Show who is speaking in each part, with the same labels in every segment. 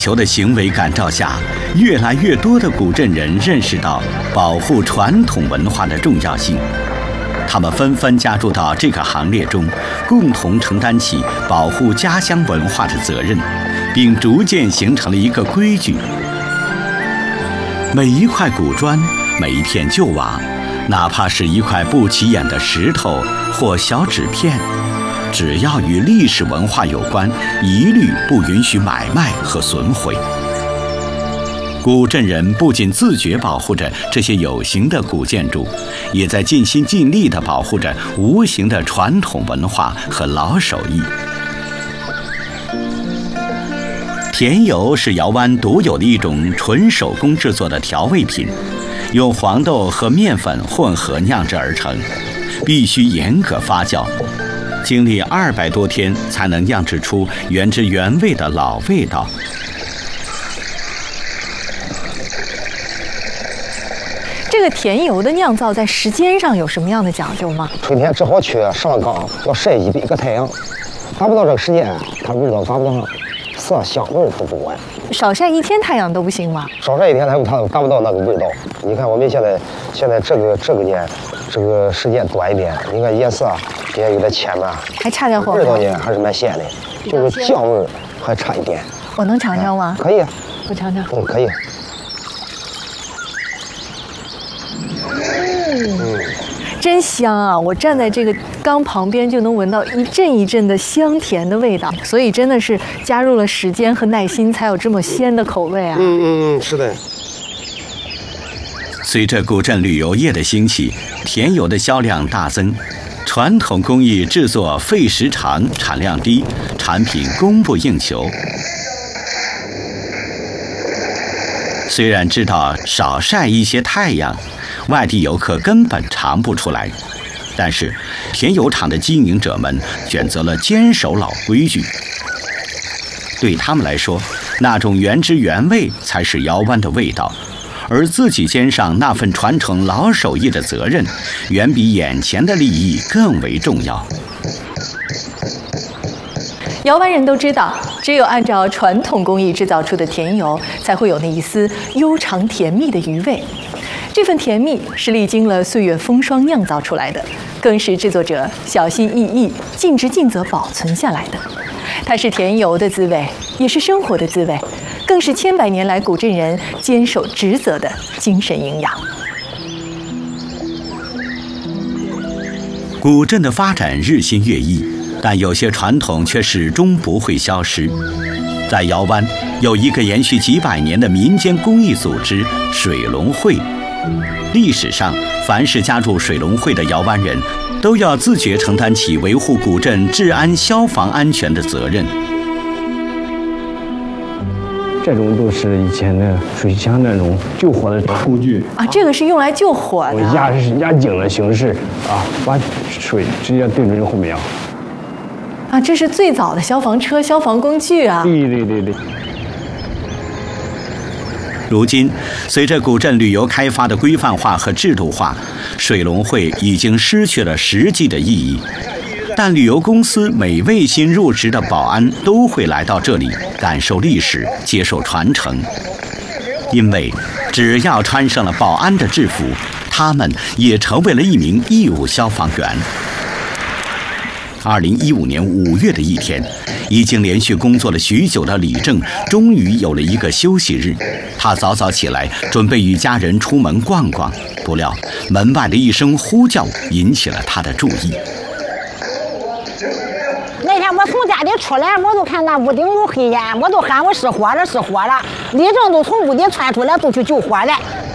Speaker 1: 球的行为感召下，越来越多的古镇人认识到保护传统文化的重要性，他们纷纷加入到这个行列中，共同承担起保护家乡文化的责任，并逐渐形成了一个规矩：每一块古砖，每一片旧瓦，哪怕是一块不起眼的石头或小纸片，只要与历史文化有关，一律不允许买卖和损毁。古镇人不仅自觉保护着这些有形的古建筑，也在尽心尽力地保护着无形的传统文化和老手艺。甜油是瑶湾独有的一种纯手工制作的调味品，用黄豆和面粉混合酿制而成，必须严格发酵，经历200多天才能酿制出原汁原味的老味道。
Speaker 2: 这个甜油的酿造在时间上有什么样的讲究吗？
Speaker 3: 春天只好去上缸，要晒一个太阳，达不到这个时间，它味道达不到，色香味都不管。
Speaker 2: 少晒1天太阳都不行吗？
Speaker 3: 少晒1天它达不到那个味道。你看我们现在这个年，这个时间短一点，你看颜色也有点浅吧，
Speaker 2: 还差点火候。
Speaker 3: 味道呢还是蛮鲜的，就是酱味还差一点。
Speaker 2: 我能尝尝吗？
Speaker 3: 可以，
Speaker 2: 我尝尝。
Speaker 3: 可以。
Speaker 2: 真香啊！我站在这个缸旁边就能闻到一阵一阵的香甜的味道，所以真的是加入了时间和耐心，才有这么鲜的口味啊！
Speaker 3: 是的。
Speaker 1: 随着古镇旅游业的兴起，甜油的销量大增，传统工艺制作费时长、产量低，产品供不应求。虽然知道少晒一些太阳，外地游客根本尝不出来，但是甜油厂的经营者们选择了坚守老规矩。对他们来说，那种原汁原味才是瑶湾的味道，而自己肩上那份传承老手艺的责任，远比眼前的利益更为重要。
Speaker 2: 瑶湾人都知道，只有按照传统工艺制造出的甜油，才会有那一丝悠长甜蜜的余味。这份甜蜜是历经了岁月风霜酿造出来的，更是制作者小心翼翼、尽职尽责保存下来的。它是甜油的滋味，也是生活的滋味，更是千百年来古镇人坚守职责的精神营养。
Speaker 1: 古镇的发展日新月异，但有些传统却始终不会消失。在瑶湾有一个延续几百年的民间公益组织——水龙会。历史上，凡是加入水龙会的瑶湾人，都要自觉承担起维护古镇治安、消防安全的责任。
Speaker 4: 这种都是以前的水枪那种救火的工具
Speaker 2: 啊，这个是用来救火的。
Speaker 4: 压井的形式啊，把水直接对准后面
Speaker 2: 啊，这是最早的消防车、消防工具啊。
Speaker 4: 对。
Speaker 1: 如今，随着古镇旅游开发的规范化和制度化，水龙会已经失去了实际的意义。但旅游公司每位新入职的保安都会来到这里，感受历史，接受传承。因为只要穿上了保安的制服，他们也成为了一名义务消防员。2015年5月的一天，已经连续工作了许久的李正终于有了一个休息日。他早早起来，准备与家人出门逛逛，不料门外的一声呼叫引起了他的注意。
Speaker 5: 那天我从家里出来，我就看那屋顶有黑烟，我就喊我失火了，失火了。李正都从屋里窜出来，都去救火了。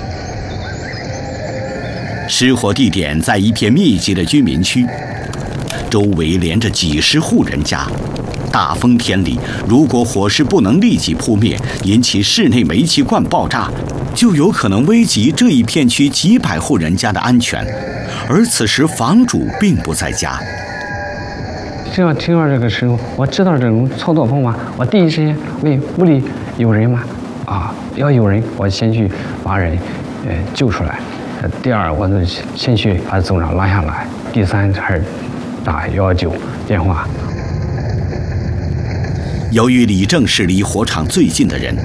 Speaker 1: 失火地点在一片密集的居民区，周围连着几十户人家。大风天里，如果火势不能立即扑灭，引起室内煤气罐爆炸，就有可能危及这一片区几百户人家的安全。而此时房主并不在家。
Speaker 4: 只要听到这个时候，我知道这种操作方法，我第一时间问屋里有人吗？啊，要有人，我先去把人救出来。第二，我就先去把总长拉下来。第三，还是打119电话。
Speaker 1: 由于李正是离火场最近的人，